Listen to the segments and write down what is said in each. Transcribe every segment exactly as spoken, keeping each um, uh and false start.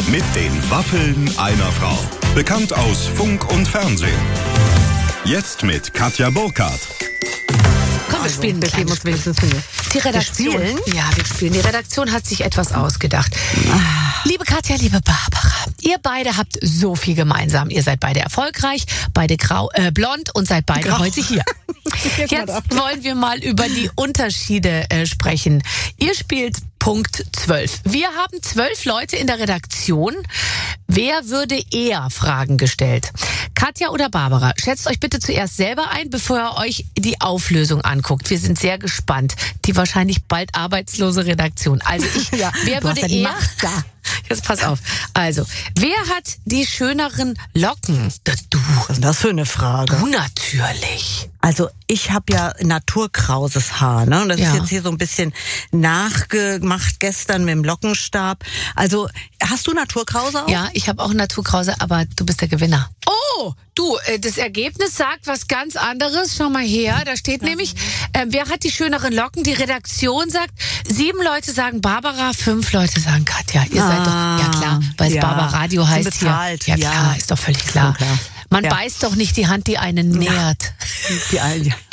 Mit den Waffeln einer Frau. Bekannt aus Funk und Fernsehen. Jetzt mit Katja Burkhardt. Komm, wir spielen wir geben uns wenigstens Mühe. Die Redaktion. Wir spielen? Ja, wir spielen. Die Redaktion hat sich etwas ausgedacht. Liebe Katja, liebe Barbara, ihr beide habt so viel gemeinsam. Ihr seid beide erfolgreich, beide grau, äh, blond und seid beide Grau. heute hier. Jetzt Jetzt wollen wir mal über die Unterschiede äh, sprechen. Ihr spielt Punkt zwölf. Wir haben zwölf Leute in der Redaktion. Wer würde eher Fragen gestellt? Katja oder Barbara? Schätzt euch bitte zuerst selber ein, bevor ihr euch die Auflösung anguckt. Wir sind sehr gespannt. Die wahrscheinlich bald arbeitslose Redaktion. Also ich, Ja, wer du hast würde ja die eher... Macht da. Jetzt pass auf. Also, wer hat die schöneren Locken? Du. Was ist denn das für eine Frage? Du natürlich. Also ich habe ja naturkrauses Haar, ne? Und das Ja. ist jetzt hier so ein bisschen nachgemacht gestern mit dem Lockenstab. Also hast du Naturkrause auch? Ja, ich habe auch Naturkrause, aber du bist der Gewinner. Oh, du, äh, das Ergebnis sagt was ganz anderes. Schau mal her, da steht nämlich, äh, wer hat die schöneren Locken? Die Redaktion sagt, sieben Leute sagen Barbara, fünf Leute sagen Katja. Ihr seid doch, ja klar, weil es ja. Barbara Radio heißt Sind bezahlt, hier. Ja klar, ja. ist doch völlig klar. Schon klar. Man Ja. beißt doch nicht die Hand, die einen nährt. Die alten, ja.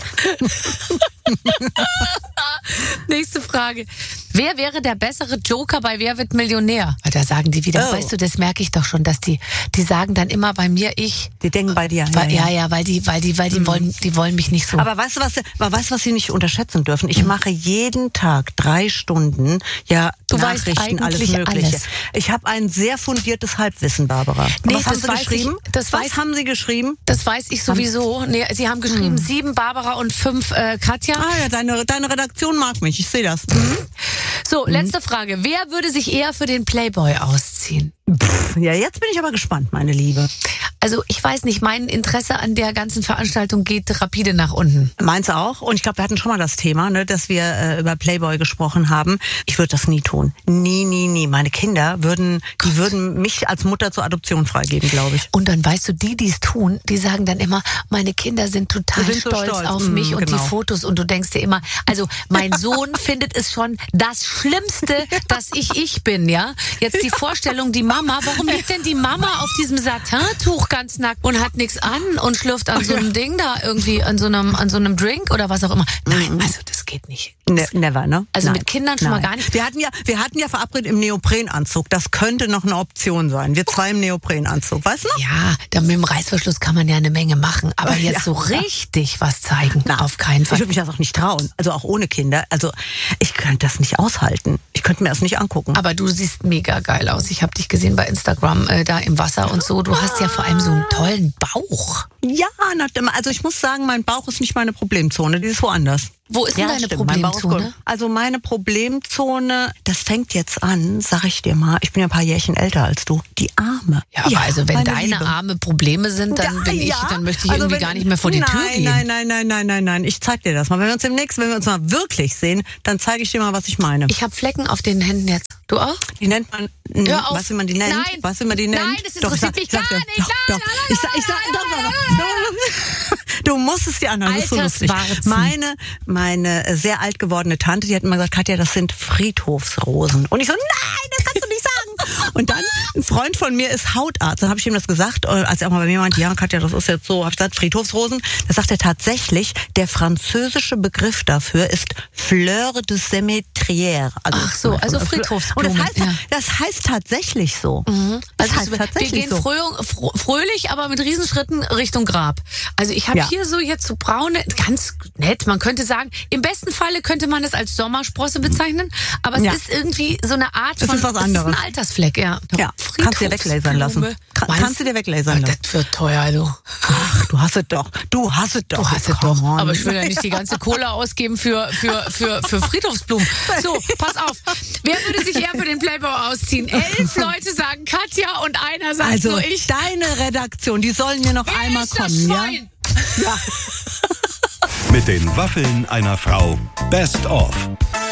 Nächste Frage. Wer wäre der bessere Joker bei Wer wird Millionär? Da sagen die wieder, Oh. weißt du, das merke ich doch schon, dass die, die sagen dann immer bei mir ich. Die denken bei dir. Weil, ja, ja, weil die, weil die, weil die wollen, die wollen mich nicht so. Aber weißt du was? Aber weißt du, was Sie nicht unterschätzen dürfen? Ich mache jeden Tag drei Stunden ja Du weißt Nachrichten, alles eigentlich Mögliche. alles. Ich habe ein sehr fundiertes Halbwissen, Barbara. Und Nee, was haben das Sie weiß geschrieben? ich- das was weiß- haben Sie geschrieben? Das weiß ich sowieso. Nee, sie haben geschrieben sieben Barbara und fünf äh, Katja. Ah ja, deine, deine Redaktion mag mich. Ich sehe das. So, letzte Frage. Wer würde sich eher für den Playboy ausziehen? Pff, ja, jetzt bin ich aber gespannt, meine Liebe. Also ich weiß nicht, mein Interesse an der ganzen Veranstaltung geht rapide nach unten. Meins auch. Und ich glaube, wir hatten schon mal das Thema, ne, dass wir äh, über Playboy gesprochen haben. Ich würde das nie tun. Nie, nie, nie. Meine Kinder würden, die würden mich als Mutter zur Adoption freigeben, glaube ich. Und dann weißt du, die, die es tun, die sagen dann immer, meine Kinder sind total Die sind so stolz, stolz. auf Mm, mich und genau. die Fotos. Und du denkst dir immer, also mein Sohn findet es schon das Schlimmste, dass ich ich bin, ja? Jetzt die Vorstellung, die Mama, warum liegt denn die Mama auf diesem Satintuch ganz nackt und hat nichts an und schlürft an so einem Ding da irgendwie, an so einem, an so einem Drink oder was auch immer? Nein, also das geht nicht. Ne, never, ne? Also Nein. mit Kindern schon Nein. mal gar nicht. Wir hatten ja, wir hatten ja verabredet im Neoprenanzug. Das könnte noch eine Option sein. Wir zwei im Neoprenanzug, weißt du noch? Ja, da mit dem Reißverschluss kann man ja eine Menge machen, aber jetzt Ja. so richtig was zeigen, Na, auf keinen Ich Fall. würde mich das auch nicht trauen. Also auch ohne Kinder. Also ich könnte das nicht aushalten. Ich könnte mir das nicht angucken. Aber du siehst mega geil aus. Ich habe dich gesehen bei Instagram, äh, da im Wasser und so. Du hast ja vor allem so einen tollen Bauch. Ja, na, also ich muss sagen, mein Bauch ist nicht meine Problemzone. Die ist woanders. Wo ist denn deine stimmt, mein Bauch ist Problemzone? gut. Also meine Problemzone, das fängt jetzt an, sag ich dir mal, ich bin ja ein paar Jährchen älter als du, die Arme. Ja, aber also wenn meine deine Liebe. Arme Probleme sind, dann Ja, bin ich, ja. dann möchte ich Also irgendwie wenn- gar nicht mehr vor die nein, Tür gehen. Nein, nein, nein, nein, nein, nein. Ich zeig dir das mal. Wenn wir uns demnächst, wenn wir uns mal wirklich sehen, dann zeige ich dir mal, was ich meine. Ich habe Flecken auf den Händen jetzt. Du auch? Die nennt man, mh, Hör auf. weißt du, wie man die nennt? Nein. Weißt du, wie man die nennt? Nein, das Doch, interessiert ich mich sag- gar sag dir. nicht. Doch, doch. Ich sag, ich sag, doch, doch, doch. Du musst es dir anhören, das ist so lustig. Alterswarzen. Meine, meine äh, sehr alt gewordene Tante, die hat immer gesagt, Katja, das sind Friedhofsrosen. Und ich so, nein, das kannst du nicht sagen. Und dann, ein Freund von mir ist Hautarzt. Dann habe ich ihm das gesagt, äh, als er auch mal bei mir meinte, ja, Katja, das ist jetzt so, habe ich gesagt, Friedhofsrosen. Da sagt er tatsächlich, der französische Begriff dafür ist Fleur de Cémétrière. Ach so, also Und Friedhofsblumen, das heißt, ja. das heißt tatsächlich so. Mhm. Das Also heißt es- wir tatsächlich gehen so. fröh- fro- fröhlich, aber mit Riesenschritten Richtung Grab. Also ich habe Ja. hier so jetzt so braune, ganz nett, man könnte sagen, im besten Falle könnte man es als Sommersprosse bezeichnen, aber es Ja. ist irgendwie so eine Art Es von, ist was anderes. es ist ein Altersfleck, ja. Ja, kannst du dir weglasern lassen. Friedhofsblume. Kann, Meinst kannst du dir weglasern du? lassen. Das wird teuer, du. Ach, du hast es doch. Du hast es doch. Du hast es Come doch. on. Aber ich will ja nicht die ganze Kohle ausgeben für, für, für, für Friedhofsblumen. So, pass auf. Wer würde sich eher für den Playboy ausziehen? Elf Leute sagen Katja und einer sagt Also, nur ich. deine Redaktion, die sollen mir noch Wer einmal ist das kommen, ja? Schwein? Ja. Mit den Waffeln einer Frau. Best of.